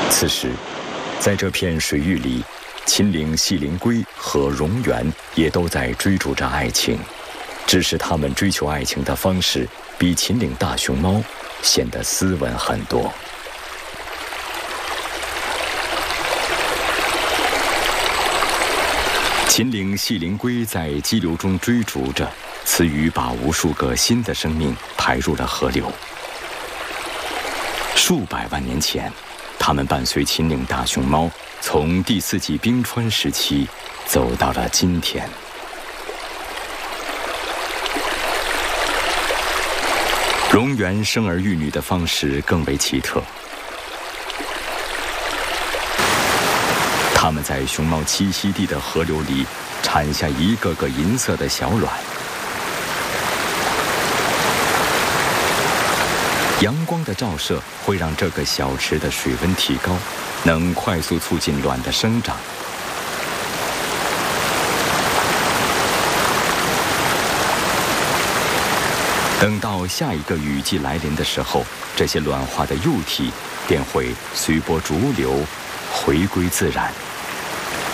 此时，在这片水域里，秦岭细鳞龟和蝾螈也都在追逐着爱情，只是它们追求爱情的方式比秦岭大熊猫显得斯文很多。秦岭细鳞龟在激流中追逐着，雌鱼把无数个新的生命排入了河流。数百万年前，它们伴随秦岭大熊猫从第4纪冰川时期走到了今天。蝾螈生儿育女的方式更为奇特，它们在熊猫栖息地的河流里产下一个个银色的小卵。阳光的照射会让这个小池的水温提高，能快速促进卵的生长。等到下一个雨季来临的时候，这些卵化的幼体便会随波逐流，回归自然。